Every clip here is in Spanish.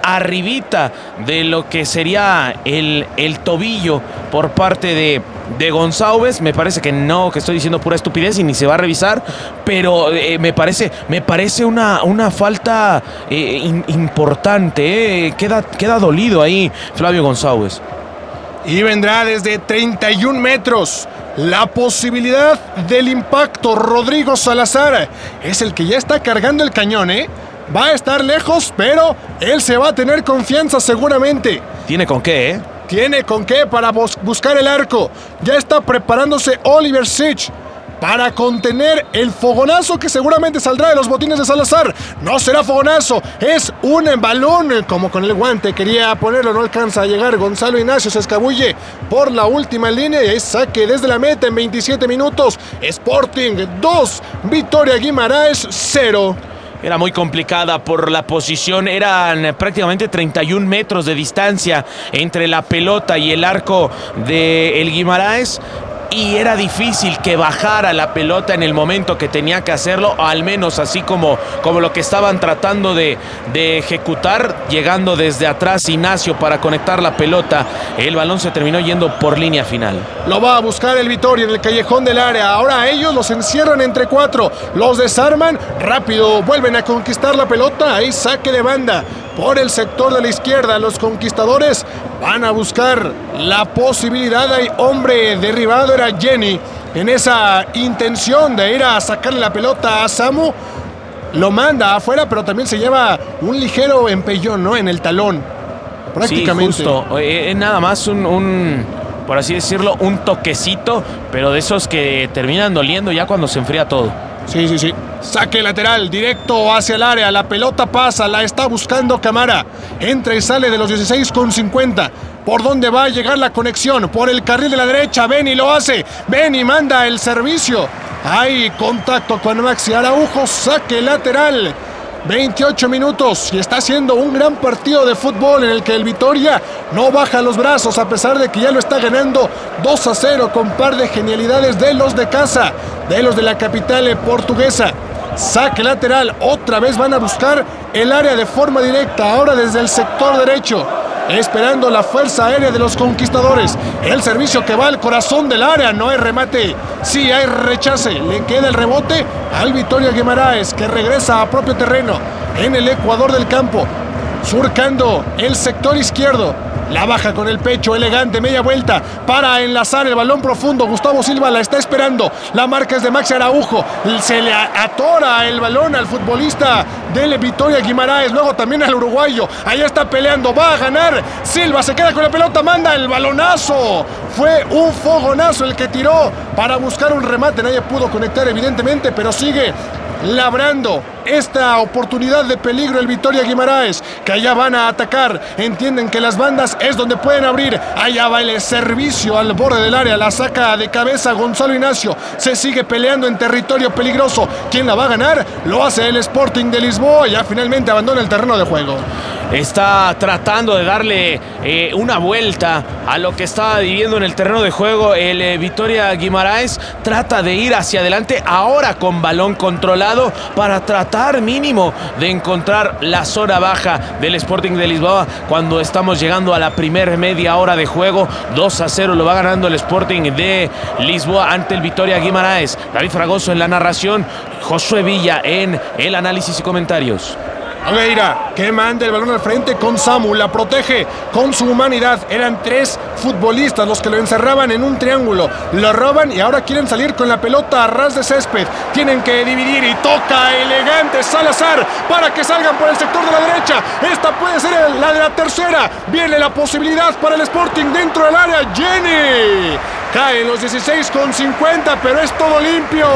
arribita de lo que sería el tobillo por parte de González. Me parece que no, que estoy diciendo pura estupidez y ni se va a revisar, pero me parece una falta importante. Queda dolido ahí Flavio González. Y vendrá desde 31 metros. La posibilidad del impacto. Rodrigo Salazar es el que ya está cargando el cañón, Va a estar lejos, pero él se va a tener confianza seguramente. ¿Tiene con qué, Tiene con qué para buscar el arco. Ya está preparándose Oliver Sich para contener el fogonazo que seguramente saldrá de los botines de Salazar. No será fogonazo, es un balón, como con el guante quería ponerlo, no alcanza a llegar. Gonzalo Ignacio se escabulle por la última línea y es saque desde la meta en 27 minutos. Sporting 2, Vitória Guimarães 0. Era muy complicada por la posición, eran prácticamente 31 metros de distancia entre la pelota y el arco del Guimarães. Y era difícil que bajara la pelota en el momento que tenía que hacerlo, al menos así como lo que estaban tratando de ejecutar, llegando desde atrás Ignacio para conectar la pelota. El balón se terminó yendo por línea final. Lo va a buscar el Vitória en el callejón del área. Ahora ellos los encierran entre 4, los desarman, rápido vuelven a conquistar la pelota. Ahí saque de banda por el sector de la izquierda. Los conquistadores van a buscar la posibilidad. Hay hombre derribado, era Jenny, en esa intención de ir a sacarle la pelota a Samu. Lo manda afuera, pero también se lleva un ligero empellón, ¿no?, en el talón, prácticamente. Sí, justo, nada más por así decirlo, un toquecito, pero de esos que terminan doliendo ya cuando se enfría todo. Sí. Saque lateral, directo hacia el área. La pelota pasa, la está buscando Camara. Entra y sale de los 16,50. ¿Por dónde va a llegar la conexión? Por el carril de la derecha. Beni lo hace. Beni manda el servicio. Hay contacto con Maxi Araujo. Saque lateral. 28 minutos y está haciendo un gran partido de fútbol en el que el Vitória no baja los brazos a pesar de que ya lo está ganando 2-0 con par de genialidades de los de casa, de los de la capital portuguesa. Saque lateral, otra vez van a buscar el área de forma directa, ahora desde el sector derecho, esperando la fuerza aérea de los conquistadores. El servicio que va al corazón del área, no hay remate, sí hay rechace, le queda el rebote al Vitória Guimarães, que regresa a propio terreno en el ecuador del campo, surcando el sector izquierdo. La baja con el pecho, elegante, media vuelta para enlazar el balón profundo. Gustavo Silva la está esperando. La marca es de Maxi Araujo. Se le atora el balón al futbolista del Vitória Guimarães. Luego también al uruguayo. Ahí está peleando. Va a ganar. Silva se queda con la pelota. Manda el balonazo. Fue un fogonazo el que tiró para buscar un remate. Nadie pudo conectar, evidentemente, pero sigue labrando esta oportunidad de peligro el Vitória Guimarães, que allá van a atacar. Entienden que las bandas es donde pueden abrir. Allá va el servicio al borde del área, la saca de cabeza Gonzalo Ignacio. Se sigue peleando en territorio peligroso. ¿Quién la va a ganar? Lo hace el Sporting de Lisboa. Ya finalmente abandona el terreno de juego. Está tratando de darle una vuelta a lo que estaba viviendo en el terreno de juego el Vitória Guimarães. Trata de ir hacia adelante ahora con balón controlado para tratar mínimo de encontrar la zona baja del Sporting de Lisboa cuando estamos llegando a la primera media hora de juego. 2-0 lo va ganando el Sporting de Lisboa ante el Vitória Guimarães. David Fragoso en la narración, Josué Villa en el análisis y comentarios. Nogueira, que manda el balón al frente con Samu, la protege con su humanidad. Eran 3 futbolistas los que lo encerraban en un triángulo. Lo roban y ahora quieren salir con la pelota a ras de césped. Tienen que dividir y toca elegante Salazar para que salgan por el sector de la derecha. Esta puede ser la de la tercera. Viene la posibilidad para el Sporting dentro del área. Jenny cae en los 16,50, pero es todo limpio.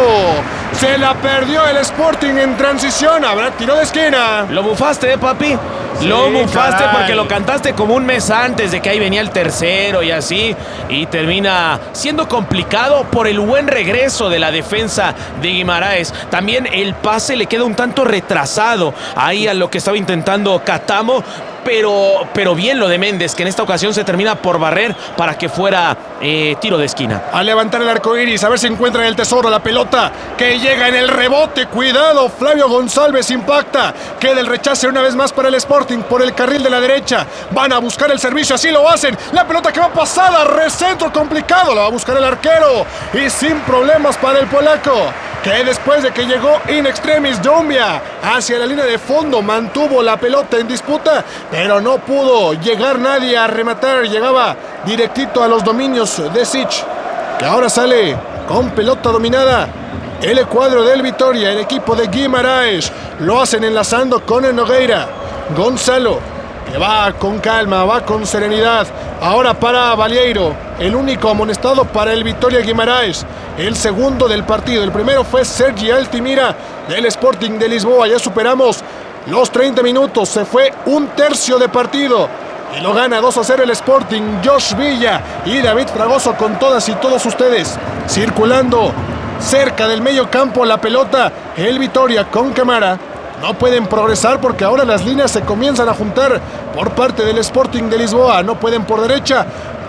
Se la perdió el Sporting en transición. Habrá tiro de esquina. Lo bufaste, papi. Sí, lo bufaste, caray, porque lo cantaste como un mes antes de que ahí venía el tercero y así. Y termina siendo complicado por el buen regreso de la defensa de Guimarães. También el pase le queda un tanto retrasado ahí a lo que estaba intentando Catamo. pero bien lo de Méndez, que en esta ocasión se termina por barrer para que fuera tiro de esquina. A levantar el arco iris, a ver si encuentran el tesoro, la pelota que llega en el rebote. Cuidado, Flavio González impacta. Queda el rechace una vez más para el Sporting por el carril de la derecha. Van a buscar el servicio, así lo hacen. La pelota que va pasada, recentro complicado, la va a buscar el arquero. Y sin problemas para el polaco, que después de que llegó in extremis Dumbia hacia la línea de fondo, mantuvo la pelota en disputa, pero no pudo llegar nadie a rematar. Llegaba directito a los dominios de Sich, que ahora sale con pelota dominada. El cuadro del Vitória, el equipo de Guimaraes, lo hacen enlazando con el Nogueira. Gonzalo, que va con calma, va con serenidad. Ahora para Balieiro, el único amonestado para el Vitória Guimaraes. El segundo del partido. El primero fue Sergi Altimira del Sporting de Lisboa. Ya superamos los 30 minutos. Se fue un tercio de partido y lo gana 2-0 el Sporting. Josh Villa y David Fragoso con todas y todos ustedes. Circulando cerca del medio campo la pelota. El Vitória con Camara. No pueden progresar porque ahora las líneas se comienzan a juntar por parte del Sporting de Lisboa. No pueden por derecha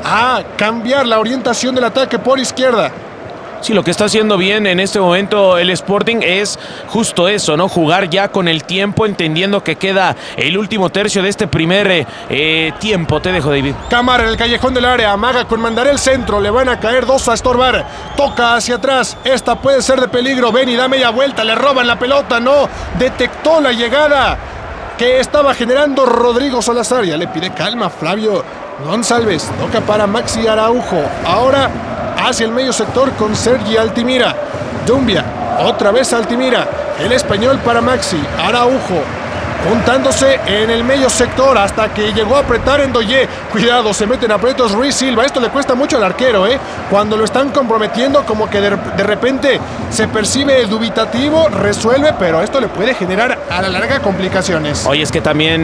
a cambiar la orientación del ataque por izquierda. Sí, lo que está haciendo bien en este momento el Sporting es justo eso, ¿no? Jugar ya con el tiempo, entendiendo que queda el último tercio de este primer tiempo. Te dejo, David. Cámara en el callejón del área, amaga con mandar el centro, le van a caer dos a estorbar. Toca hacia atrás, esta puede ser de peligro. Ven y da media vuelta, le roban la pelota, no detectó la llegada que estaba generando Rodrigo Salazar. Ya le pide calma Flavio González, toca para Maxi Araujo. Ahora hacia el medio sector con Sergi Altimira. Dumbia, otra vez Altimira. El español para Maxi Araujo, juntándose en el medio sector hasta que llegó a apretar en Ndoye. Cuidado, se meten aprietos Ruiz Silva. Esto le cuesta mucho al arquero, cuando lo están comprometiendo, como que de repente se percibe dubitativo, resuelve, pero esto le puede generar a la larga complicaciones. Oye, es que también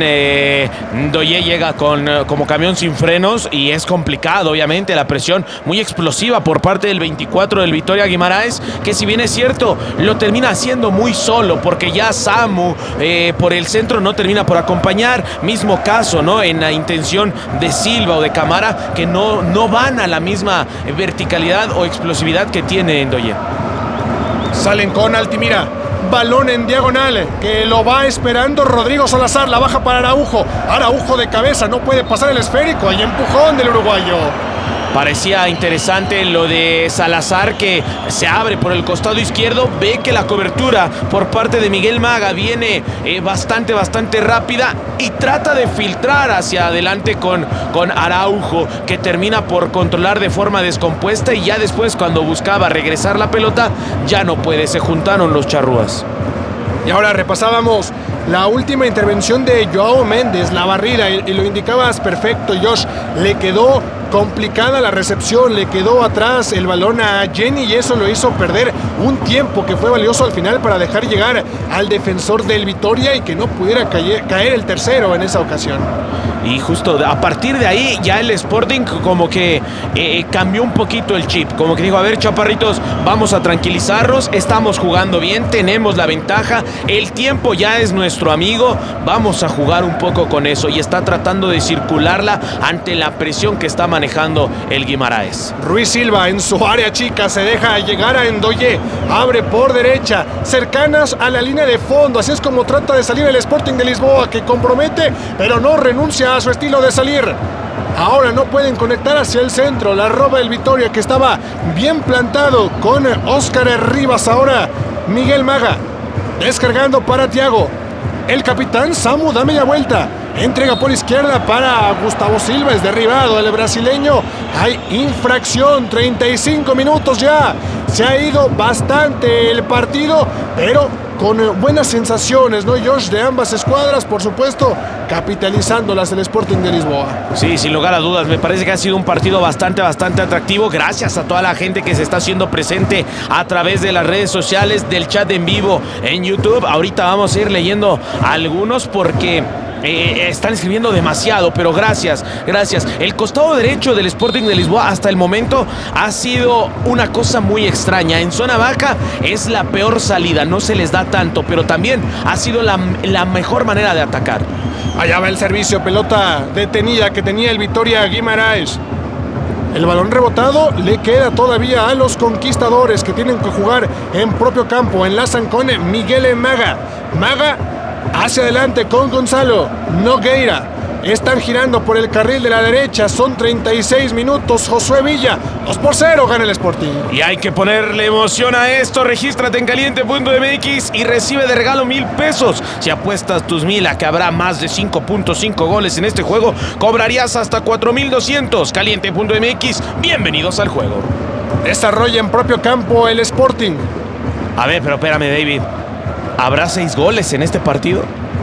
Ndoye llega como camión sin frenos y es complicado, obviamente, la presión muy explosiva por parte del 24 del Vitória Guimaraes, que si bien es cierto, lo termina haciendo muy solo, porque ya Samu por el centro no termina por acompañar. Mismo caso, ¿no? En la intención de Silva o de Camara, que no van a la misma verticalidad o explosividad que tiene Ndoye. Salen con Altimira. Balón en diagonal, que lo va esperando Rodrigo Salazar. La baja para Araujo. Araujo de cabeza, no puede pasar el esférico. Hay empujón del uruguayo. Parecía interesante lo de Salazar, que se abre por el costado izquierdo. Ve que la cobertura por parte de Miguel Maga viene bastante rápida y trata de filtrar hacia adelante con Araujo, que termina por controlar de forma descompuesta, y ya después, cuando buscaba regresar la pelota, ya no puede. Se juntaron los charrúas. Y ahora repasábamos la última intervención de Joao Méndez, la barrida, y lo indicabas perfecto, Josh. Le quedó complicada la recepción, le quedó atrás el balón a Jenny y eso lo hizo perder un tiempo que fue valioso al final para dejar llegar al defensor del Vitória y que no pudiera caer el tercero en esa ocasión. Y justo a partir de ahí ya el Sporting como que cambió un poquito el chip, como que dijo: a ver, chaparritos, vamos a tranquilizarnos, estamos jugando bien, tenemos la ventaja, el tiempo ya es nuestro amigo, vamos a jugar un poco con eso, y está tratando de circularla ante la presión que está manejando el Guimaraes. Ruiz Silva en su área chica se deja llegar a Ndoye, abre por derecha, cercanas a la línea de fondo. Así es como trata de salir el Sporting de Lisboa, que compromete pero no renuncia a su estilo de salir. Ahora no pueden conectar hacia el centro, la roba el Vitória, que estaba bien plantado con Óscar Rivas. Ahora Miguel Maga descargando para Thiago. El capitán Samu da media vuelta, entrega por izquierda para Gustavo Silva, es derribado el brasileño. Hay infracción, 35 minutos ya. Se ha ido bastante el partido, pero con buenas sensaciones, ¿no, Josh? De ambas escuadras, por supuesto, capitalizándolas el Sporting de Lisboa. Sí, sin lugar a dudas, me parece que ha sido un partido bastante atractivo. Gracias a toda la gente que se está haciendo presente a través de las redes sociales, del chat en vivo en YouTube. Ahorita vamos a ir leyendo algunos porque están escribiendo demasiado, pero gracias. El costado derecho del Sporting de Lisboa hasta el momento ha sido una cosa muy extraña. En zona baja es la peor salida, no se les da tanto, pero también ha sido la mejor manera de atacar. Allá va el servicio, pelota detenida que tenía el Vitória Guimarães. El balón rebotado le queda todavía a los conquistadores, que tienen que jugar en propio campo. Enlazan con Miguel Maga. Maga hacia adelante con Gonzalo Nogueira. Están girando por el carril de la derecha. Son 36 minutos. Josué Villa, 2-0 gana el Sporting. Y hay que ponerle emoción a esto. Regístrate en caliente.mx y recibe de regalo 1,000 pesos. Si apuestas tus 1,000 a que habrá más de 5.5 goles en este juego, cobrarías hasta 4,200. Caliente.mx, bienvenidos al juego. Desarrolla en propio campo el Sporting. A ver, pero espérame, David. ¿Habrá 6 goles en este partido?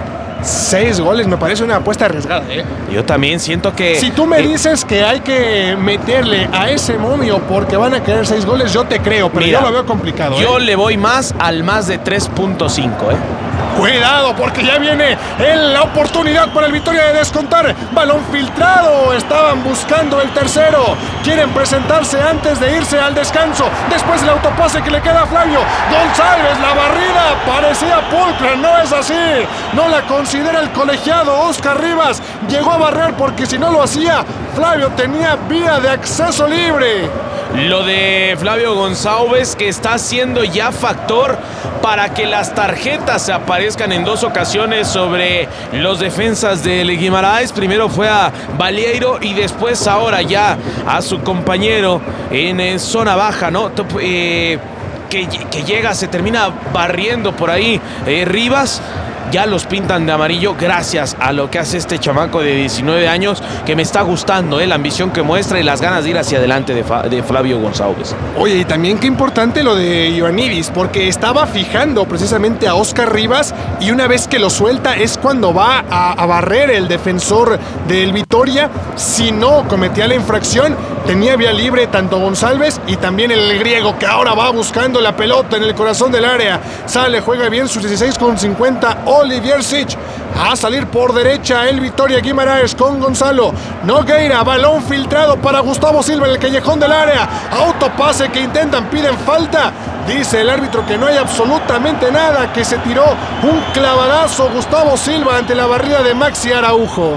6 goles, me parece una apuesta arriesgada, ¿eh? Yo también siento que... Si tú me dices que hay que meterle a ese momio porque van a querer 6 goles, yo te creo, pero mira, yo lo veo complicado. Yo le voy más al más de 3.5, ¿eh? Cuidado, porque ya viene la oportunidad para el Vitória de descontar. Balón filtrado, estaban buscando el tercero. Quieren presentarse antes de irse al descanso. Después el autopase que le queda a Flavio González, la barrida parecía pulcra, no es así. No la considera el colegiado Oscar Rivas. Llegó a barrer porque si no lo hacía, Flavio tenía vía de acceso libre. Lo de Flavio González, que está siendo ya factor para que las tarjetas se aparezcan en 2 ocasiones sobre los defensas del Guimarães. Primero fue a Balieiro y después ahora ya a su compañero en zona baja, ¿no? Que llega, se termina barriendo por ahí Rivas. Ya los pintan de amarillo gracias a lo que hace este chamaco de 19 años, que me está gustando, la ambición que muestra y las ganas de ir hacia adelante de Flavio González. Oye, y también qué importante lo de Ioannidis, porque estaba fijando precisamente a Oscar Rivas y una vez que lo suelta es cuando va a barrer el defensor del Vitória. Si no cometía la infracción, tenía vía libre tanto González y también el griego, que ahora va buscando la pelota en el corazón del área. Sale, juega bien sus 16,50. Olivier Sich a salir por derecha el Vitória Guimarães con Gonzalo Nogueira, balón filtrado para Gustavo Silva en el callejón del área, autopase que intentan, piden falta, dice el árbitro que no hay absolutamente nada, que se tiró un clavadazo Gustavo Silva ante la barrida de Maxi Araujo.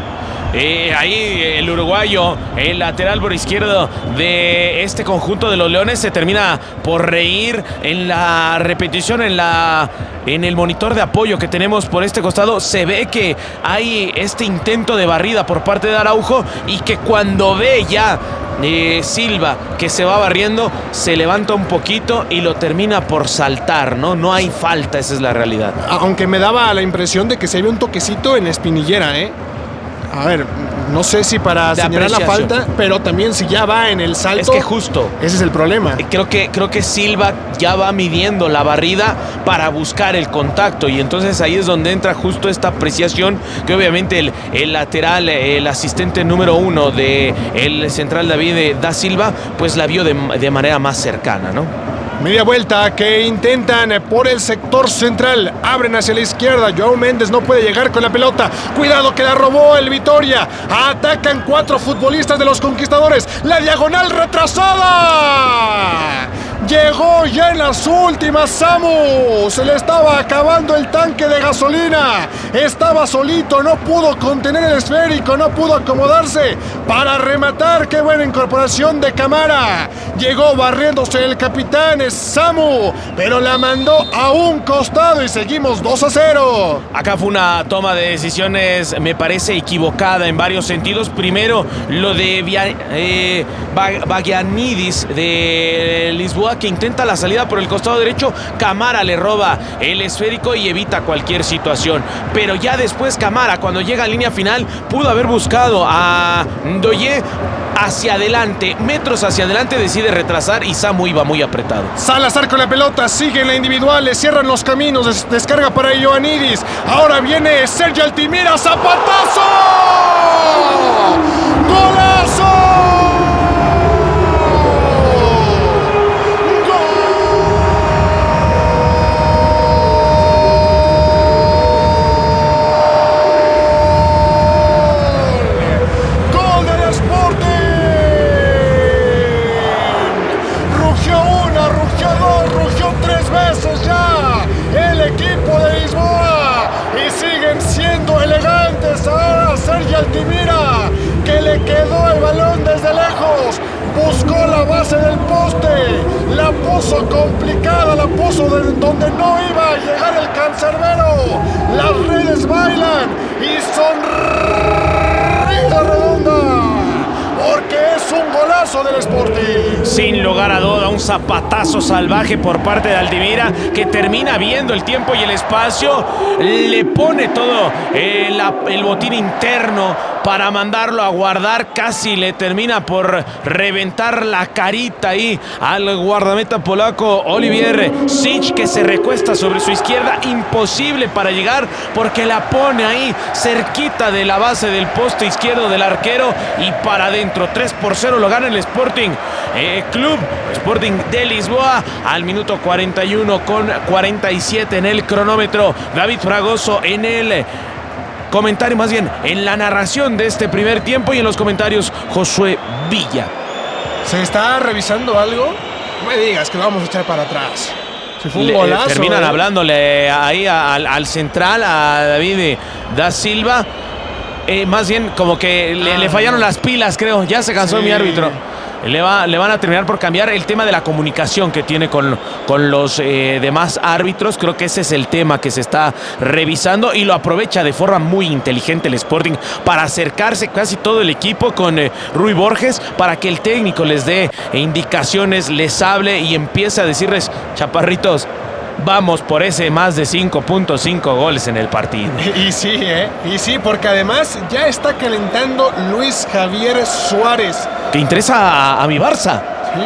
Ahí el uruguayo, el lateral por izquierdo de este conjunto de los Leones, se termina por reír en la repetición, en el monitor de apoyo que tenemos por este costado. Se ve que hay este intento de barrida por parte de Araujo y que cuando ve ya Silva que se va barriendo, se levanta un poquito y lo termina por saltar, ¿no? No hay falta, esa es la realidad. Aunque me daba la impresión de que se ve un toquecito en espinillera, ¿eh? A ver, no sé si para señalar la falta, pero también si ya va en el salto. Es que justo. Ese es el problema. Creo que Silva ya va midiendo la barrida para buscar el contacto y entonces ahí es donde entra justo esta apreciación que obviamente el lateral, el asistente número 1 del central David da Silva, pues la vio de manera más cercana, ¿no? Media vuelta que intentan por el sector central. Abren hacia la izquierda. João Méndez no puede llegar con la pelota. Cuidado que la robó el Vitória. Atacan 4 futbolistas de los conquistadores. La diagonal retrasada. Llegó ya en las últimas Samu. Se le estaba acabando el tanque de gasolina. Estaba solito. No pudo contener el esférico. No pudo acomodarse para rematar. Qué buena incorporación de Camara. Llegó barriéndose el capitán Samu, pero la mandó a un costado y seguimos 2-0. Acá fue una toma de decisiones, me parece, equivocada en varios sentidos. Primero, lo de Bagianidis de Lisboa, que intenta la salida por el costado derecho. Camara le roba el esférico y evita cualquier situación. Pero ya después Camara, cuando llega a línea final, pudo haber buscado a Ndoye hacia adelante, metros hacia adelante, decide retrasar y Samu iba muy apretado. Salazar con la pelota, sigue en la individual, le cierran los caminos, descarga para Ioannidis. Ahora viene Sergio Altimira, zapatazo. ¡Golazo! puso complicada, la puso donde no iba a llegar el cancerbero. Las redes bailan y sonrisa redonda, porque es un golazo del Sporting. Sin lugar a duda, un zapatazo salvaje por parte de Aldivira, que termina viendo el tiempo y el espacio, le pone todo el botín interno para mandarlo a guardar. Casi le termina por reventar la carita ahí al guardameta polaco Olivier Sich, que se recuesta sobre su izquierda. Imposible para llegar, porque la pone ahí cerquita de la base del poste izquierdo del arquero y para adentro. 3-0 lo gana el Sporting Club Sporting de Lisboa al minuto 41 con 47 en el cronómetro. David Fragoso en el comentario, más bien en la narración de este primer tiempo, y en los comentarios Josué Villa. ¿Se está revisando algo? No me digas que lo vamos a echar para atrás. Si fue un golazo, terminan hablándole ahí al central, a David da Silva. Más bien como que le fallaron las pilas, creo. Ya se cansó mi árbitro. Le van a terminar por cambiar el tema de la comunicación que tiene con los demás árbitros. Creo que ese es el tema que se está revisando, y lo aprovecha de forma muy inteligente el Sporting para acercarse casi todo el equipo con Rui Borges, para que el técnico les dé indicaciones, les hable y empiece a decirles: chaparritos, vamos por ese más de 5.5 goles en el partido. Y sí, porque además ya está calentando Luis Javier Suárez. Que interesa a mi Barça. Sí,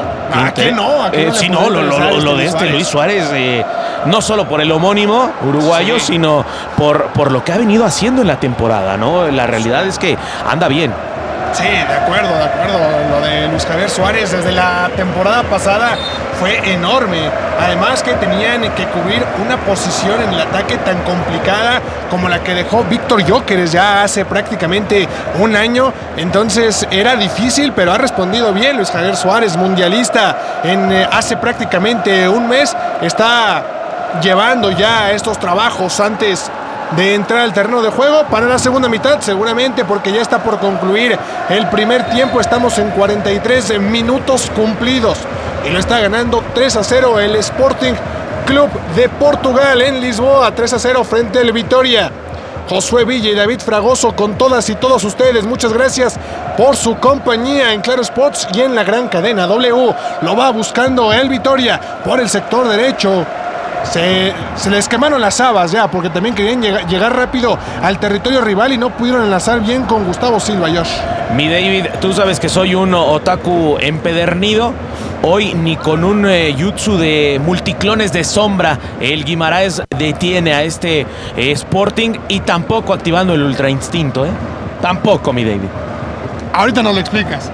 ¿A qué no? Sí, no, lo de este Luis Suárez, no solo por el homónimo uruguayo, sí, sino por lo que ha venido haciendo en la temporada, ¿no? La realidad es que anda bien. Sí, de acuerdo. Lo de Luis Javier Suárez desde la temporada pasada fue enorme. Además que tenían que cubrir una posición en el ataque tan complicada como la que dejó Víctor Gyökeres ya hace prácticamente un año. Entonces era difícil, pero ha respondido bien Luis Javier Suárez, mundialista hace prácticamente un mes. Está llevando ya estos trabajos antes de entrar al terreno de juego para la segunda mitad, seguramente, porque ya está por concluir el primer tiempo. Estamos en 43 minutos cumplidos y lo está ganando 3-0 el Sporting Club de Portugal en Lisboa, 3-0 frente al Vitória. Josué Villa y David Fragoso con todas y todos ustedes, muchas gracias por su compañía en Claro Sports y en la gran cadena W. Lo va buscando el Vitória por el sector derecho. Se les quemaron las habas ya, porque también querían llegar rápido al territorio rival y no pudieron enlazar bien con Gustavo Silva, Josh. Mi David, tú sabes que soy un otaku empedernido. Hoy ni con un jutsu de multiclones de sombra el Guimaraes detiene a este Sporting, y tampoco activando el ultra instinto, Tampoco, mi David. Ahorita nos lo explicas.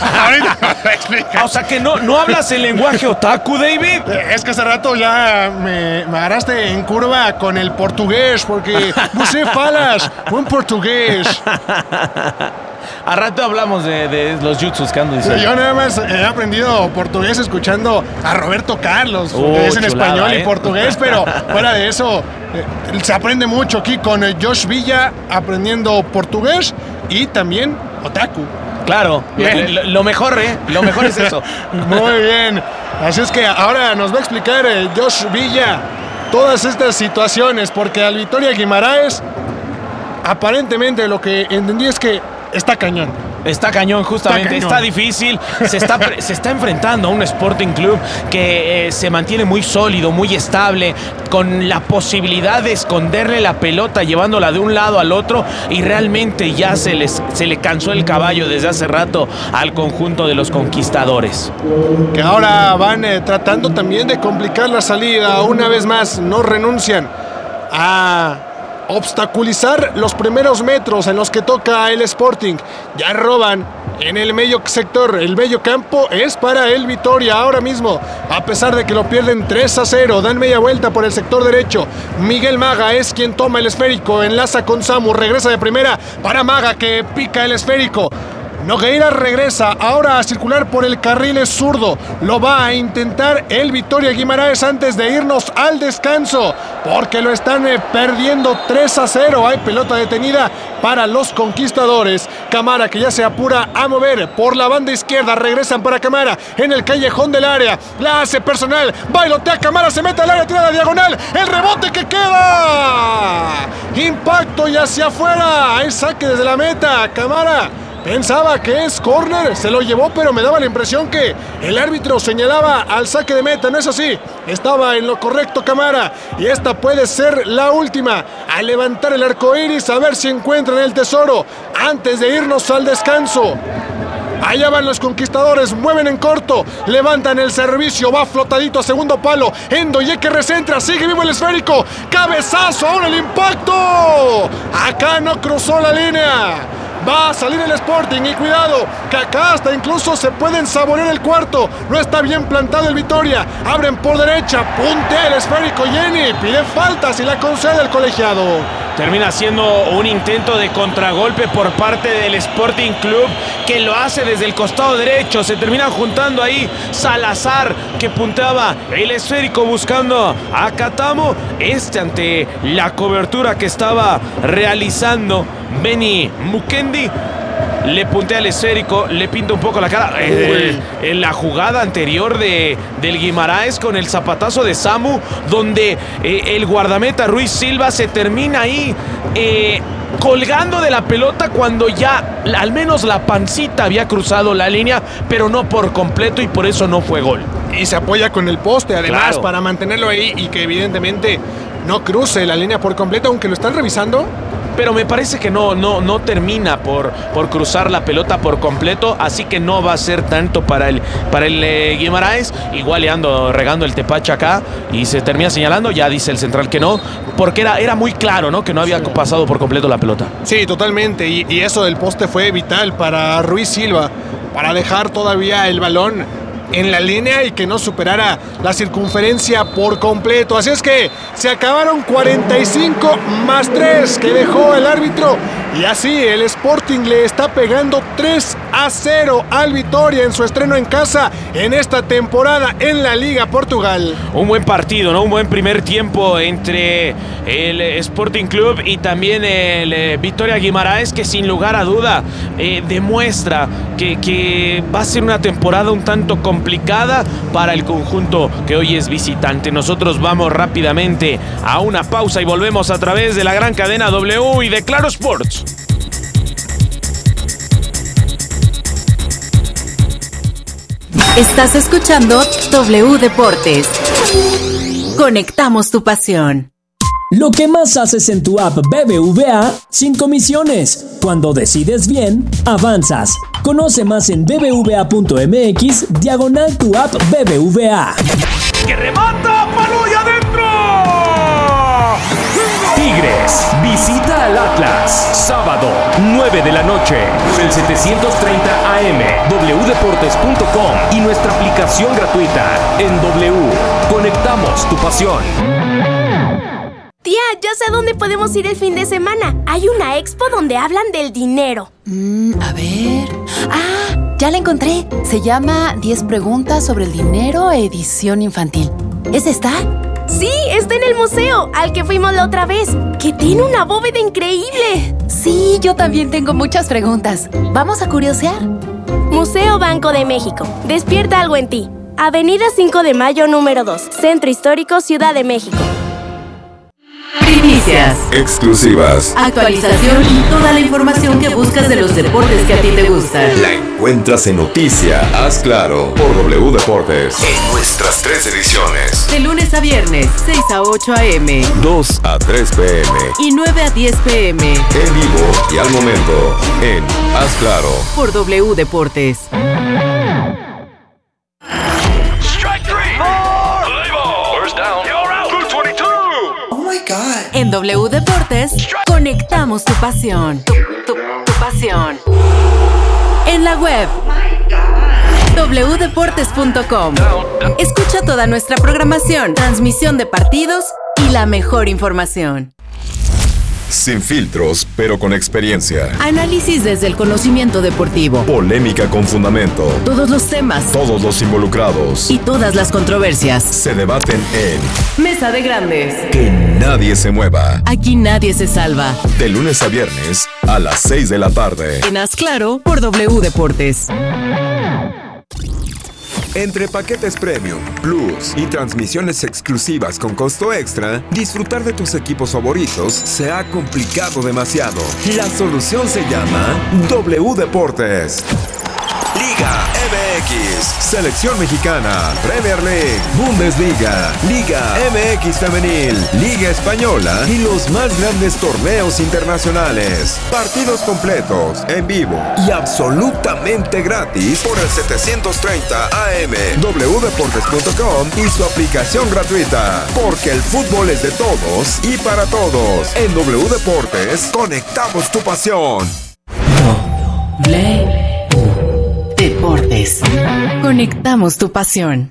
O sea que no hablas el lenguaje otaku, David. Es que hace rato ya me agarraste en curva con el portugués, porque no sé falas buen portugués. A rato hablamos de los jutsus que ando diciendo. Yo nada más he aprendido portugués escuchando a Roberto Carlos, que es en español y portugués, pero fuera de eso se aprende mucho aquí con Josh Villa, aprendiendo portugués y también otaku. Claro, lo mejor, lo mejor es eso. Muy bien. Así es que ahora nos va a explicar Josh Villa todas estas situaciones, porque al Vitória Guimaraes, aparentemente lo que entendí es que está cañón. Está cañón, justamente. Está difícil. Se está enfrentando a un Sporting Club que se mantiene muy sólido, muy estable, con la posibilidad de esconderle la pelota, llevándola de un lado al otro, y realmente ya se le cansó el caballo desde hace rato al conjunto de los conquistadores. Que ahora van tratando también de complicar la salida. Una vez más, no renuncian a obstaculizar los primeros metros en los que toca el Sporting. Ya roban en el medio sector. El medio campo es para el Vitória ahora mismo, a pesar de que lo pierden 3-0. Dan media vuelta por el sector derecho. Miguel Maga es quien toma el esférico, enlaza con Samu, regresa de primera para Maga, que pica el esférico. Nogueira regresa ahora a circular por el carril zurdo. Lo va a intentar el Vittoria Guimaraes antes de irnos al descanso, porque lo están perdiendo 3-0. Hay pelota detenida para los conquistadores. Camara, que ya se apura a mover por la banda izquierda. Regresan para Camara en el callejón del área. La hace personal. Bailotea Camara, se mete al área, tira la diagonal. El rebote que queda. Impacto y hacia afuera. Hay saque desde la meta. Camara pensaba que es córner, se lo llevó, pero me daba la impresión que el árbitro señalaba al saque de meta. No es así, estaba en lo correcto Camara, y esta puede ser la última. A levantar el arco iris, a ver si encuentran el tesoro antes de irnos al descanso. Allá van los conquistadores, mueven en corto, levantan el servicio, va flotadito a segundo palo. Endoye que recentra, sigue vivo el esférico. Cabezazo, ahora el impacto. Acá no cruzó la línea. Va a salir el Sporting y cuidado, que acá hasta incluso se pueden saborear el cuarto. No está bien plantado el Vittoria. Abren por derecha, puntea el esférico. Jenny pide faltas y la concede el colegiado. Termina siendo un intento de contragolpe por parte del Sporting Club, que lo hace desde el costado derecho. Se termina juntando ahí Salazar, que punteaba el esférico buscando a Catamo. Ante la cobertura que estaba realizando Benny Mukendi, le puntea el esférico, le pinta un poco la cara. En la jugada anterior del Guimaraes con el zapatazo de Samu, donde el guardameta Ruiz Silva se termina ahí colgando de la pelota cuando ya al menos la pancita había cruzado la línea, pero no por completo, y por eso no fue gol. Y se apoya con el poste además, claro, para mantenerlo ahí y que evidentemente no cruce la línea por completo, aunque lo están revisando. Pero me parece que no termina por cruzar la pelota por completo, así que no va a ser tanto para el Guimaraes. Igual le ando regando el tepache acá y se termina señalando. Ya dice el central que no, porque era muy claro, ¿no?, que no había pasado por completo la pelota. Sí, totalmente, y eso del poste fue vital para Ruiz Silva, para dejar todavía el balón en la línea y que no superara la circunferencia por completo. Así es que se acabaron 45 más 3 que dejó el árbitro, y así el Sporting le está pegando 3-0 al Vittoria en su estreno en casa en esta temporada en la Liga Portugal. Un buen partido, ¿no? Un buen primer tiempo entre el Sporting Club y también el Vittoria Guimaraes, que sin lugar a duda demuestra que va a ser una temporada un tanto complicada para el conjunto que hoy es visitante. Nosotros vamos rápidamente a una pausa y volvemos a través de la gran cadena W y de Claro Sports. Estás escuchando W Deportes. Conectamos tu pasión. Lo que más haces en tu app BBVA sin comisiones. Cuando decides bien, avanzas. Conoce más en bbva.mx/tu app BBVA. ¡Que remata! ¡Palo y adentro! Tigres visita al Atlas. Sábado, 9 de la noche. El 730 AM, wdeportes.com y nuestra aplicación gratuita en W. Conectamos tu pasión. Tía, ya sé a dónde podemos ir el fin de semana. Hay una expo donde hablan del dinero. A ver... ¡Ah! Ya la encontré. Se llama 10 preguntas sobre el dinero, edición infantil. ¿Es esta? Sí, está en el museo, al que fuimos la otra vez, que tiene una bóveda increíble. Sí, yo también tengo muchas preguntas. ¿Vamos a curiosear? Museo Banco de México. Despierta algo en ti. Avenida 5 de Mayo, número 2. Centro Histórico, Ciudad de México. Primicias, exclusivas, actualización y toda la información que buscas de los deportes que a ti te gustan. la encuentras en Noticia Haz Claro por W Deportes en nuestras 3 ediciones, De lunes a viernes, 6 a 8 a.m. 2 a 3 p.m. y 9 a 10 p.m. en vivo y al momento en Haz Claro. por W Deportes. En W Deportes, conectamos tu pasión. Tu pasión. En la web, wdeportes.com. Escucha toda nuestra programación, transmisión de partidos y la mejor información. Sin filtros, pero con experiencia. Análisis desde el conocimiento deportivo. Polémica con fundamento. Todos los temas. Todos los involucrados. Y todas las controversias. Se debaten en Mesa de Grandes. Que nadie se mueva. Aquí nadie se salva. De lunes a viernes a las 6 de la tarde. En Haz Claro por W Deportes. Entre paquetes Premium, Plus y transmisiones exclusivas con costo extra, disfrutar de tus equipos favoritos se ha complicado demasiado. La solución se llama W Deportes. Liga MX, Selección Mexicana, Premier League, Bundesliga, Liga MX Femenil, Liga Española y los más grandes torneos internacionales. Partidos completos, en vivo y absolutamente gratis por el 730 AM, wdeportes.com y su aplicación gratuita. Porque el fútbol es de todos y para todos. En W Deportes, conectamos tu pasión. Deportes. Conectamos tu pasión.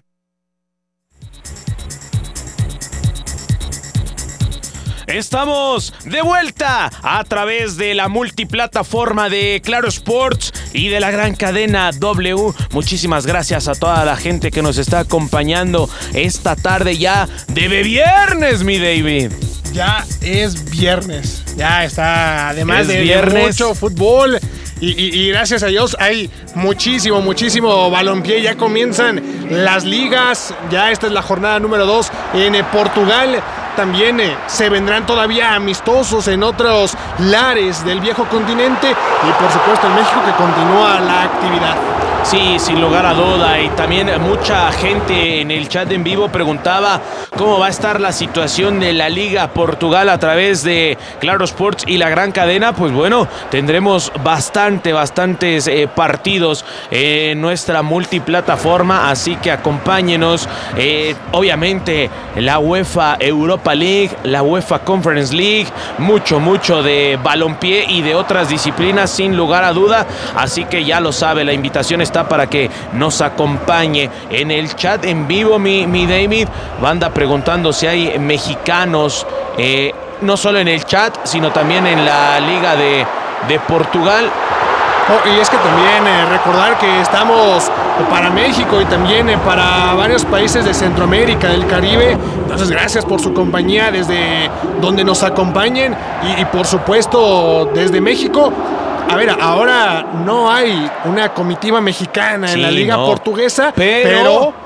Estamos de vuelta a través de la multiplataforma de Claro Sports y de la gran cadena W. Muchísimas gracias a toda la gente que nos está acompañando esta tarde ya de viernes, mi David. Ya es viernes, ya está, además es de viernes. Mucho fútbol. Y gracias a Dios hay muchísimo balompié. Ya comienzan las ligas. Ya esta es la jornada número 2 en Portugal. También se vendrán todavía amistosos en otros lares del viejo continente. Y por supuesto en México, que continúa la actividad. Sí, sin lugar a duda. Y también mucha gente en el chat en vivo preguntaba cómo va a estar la situación de la Liga Portugal a través de Claro Sports y la gran cadena. Pues bueno, tendremos bastantes partidos en nuestra multiplataforma, así que acompáñenos. Obviamente la UEFA Europa League, la UEFA Conference League, mucho de balompié y de otras disciplinas sin lugar a duda, así que ya lo sabe, la invitación está para que nos acompañe en el chat en vivo. Mi David, banda preguntando si hay mexicanos, no solo en el chat, sino también en la Liga de Portugal. Y es que también recordar que estamos para México y también para varios países de Centroamérica, del Caribe. Entonces, gracias por su compañía desde donde nos acompañen y por supuesto desde México. A ver, ahora no hay una comitiva mexicana en la Liga Portuguesa, pero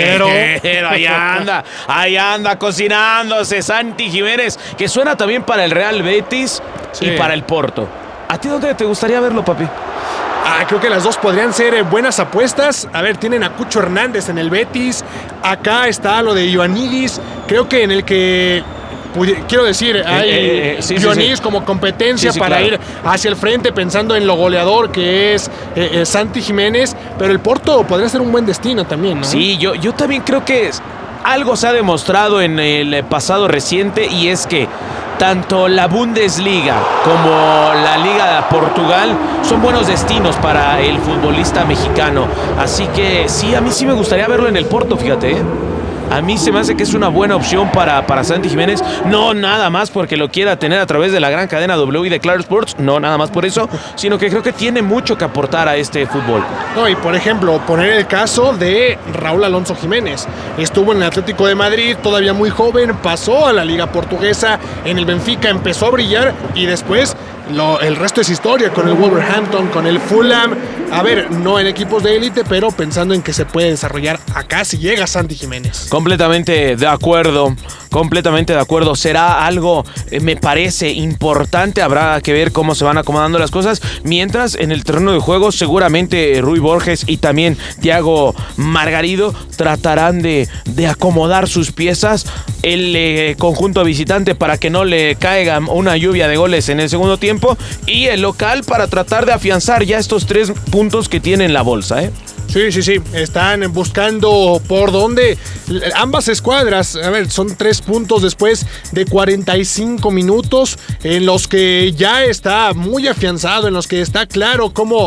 ahí anda cocinándose Santi Jiménez, que suena también para el Real Betis y para el Porto. ¿A ti dónde te gustaría verlo, papi? Creo que las dos podrían ser buenas apuestas. A ver, tienen a Cucho Hernández en el Betis. Acá está lo de Ioannidis. Creo que en el que... quiero decir, hay Ioannidis como competencia para ir hacia el frente, pensando en lo goleador que es Santi Jiménez, pero el Porto podría ser un buen destino también, ¿no? Sí, yo también creo que algo se ha demostrado en el pasado reciente, y es que tanto la Bundesliga como la Liga de Portugal son buenos destinos para el futbolista mexicano. Así que sí, a mí sí me gustaría verlo en el Porto, fíjate, A mí se me hace que es una buena opción para Santi Jiménez. No nada más porque lo quiera tener a través de la gran cadena W y de Claro Sports. No nada más por eso, sino que creo que tiene mucho que aportar a este fútbol. No, y por ejemplo, poner el caso de Raúl Alonso Jiménez. Estuvo en el Atlético de Madrid, todavía muy joven, pasó a la Liga Portuguesa, en el Benfica empezó a brillar y después... el resto es historia, con el Wolverhampton, con el Fulham. A ver, no en equipos de élite, pero pensando en que se puede desarrollar acá si llega Santi Jiménez. Completamente de acuerdo. Será algo, me parece, importante. Habrá que ver cómo se van acomodando las cosas. Mientras, en el terreno de juego, seguramente Rui Borges y también Thiago Margarido tratarán de acomodar sus piezas. El conjunto visitante para que no le caiga una lluvia de goles en el segundo tiempo, y el local para tratar de afianzar ya estos 3 puntos que tiene en la bolsa, Sí, están buscando por dónde. Ambas escuadras, a ver, son 3 puntos después de 45 minutos en los que ya está muy afianzado, en los que está claro cómo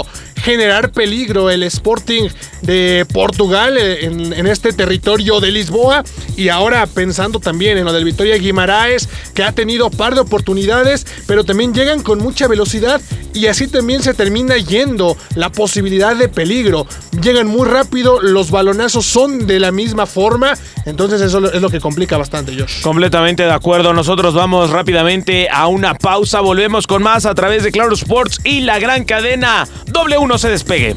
generar peligro el Sporting de Portugal en este territorio de Lisboa. Y ahora pensando también en lo del Vitória Guimarães, que ha tenido par de oportunidades, pero también llegan con mucha velocidad y así también se termina yendo la posibilidad de peligro. Llegan muy rápido, los balonazos son de la misma forma, entonces eso es lo que complica bastante, Josh. Completamente de acuerdo. Nosotros vamos rápidamente a una pausa. Volvemos con más a través de Claro Sports y la gran cadena W. No se despegue.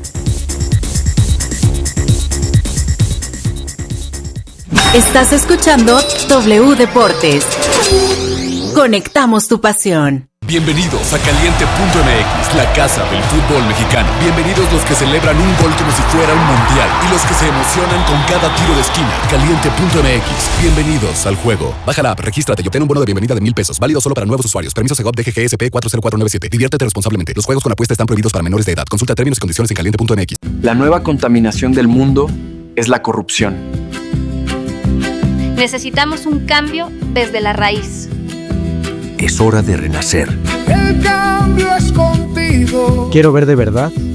Estás escuchando W Deportes. Conectamos tu pasión. Bienvenidos a Caliente.mx, la casa del fútbol mexicano. Bienvenidos los que celebran un gol como si fuera un mundial y los que se emocionan con cada tiro de esquina. Caliente.mx, bienvenidos al juego. Baja la app, regístrate y obtén un bono de bienvenida de $1,000. Válido solo para nuevos usuarios. Permiso Segov DGGSP 40497. Diviértete responsablemente. Los juegos con apuesta están prohibidos para menores de edad. Consulta términos y condiciones en Caliente.mx. La nueva contaminación del mundo es la corrupción. Necesitamos un cambio desde la raíz. Es hora de renacer. El cambio es contigo. Quiero ver de verdad